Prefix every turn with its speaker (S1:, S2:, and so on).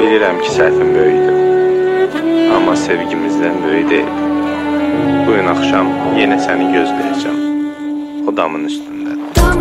S1: Bilirəm ki, səhvim böyükdür, amma sevgimizdən böyük deyil. Bugün axşam yenə səni gözləyəcəm, o damın üstündə.